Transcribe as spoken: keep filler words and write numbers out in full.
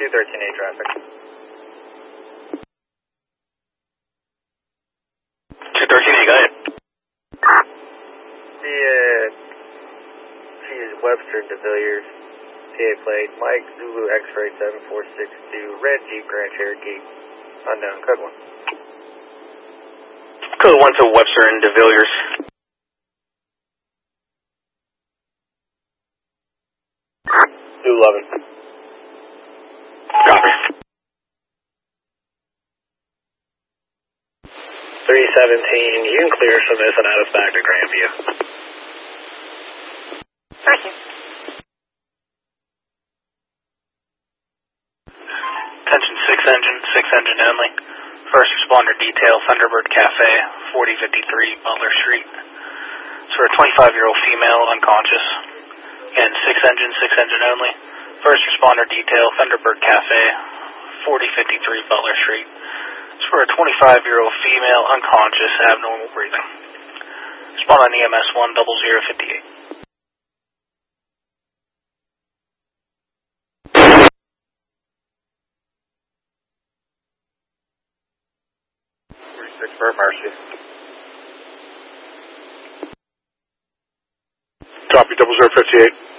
two thirteen A traffic. two thirteen A, go ahead. The, uh, geez, Webster de Villiers, P A plate, Mike Zulu X-ray seven four six two, red Jeep Grand Cherokee, unknown, code one. Code one to Webster and de Villiers. two eleven. Copy. three seventeen, you can clear from this and add us back to Grandview. Thank you. Attention six engine, six engine only. First responder detail, Thunderbird Cafe, forty fifty-three Butler Street. It's for a twenty-five-year-old female, unconscious. Again, six engine, six engine only. First responder detail, Thunderbird Cafe, forty fifty-three Butler Street. It's for a twenty-five-year-old female, unconscious, abnormal breathing. Respond on E M S one zero zero five eight. forty-six for Mercy. Copy, double zero fifty-eight.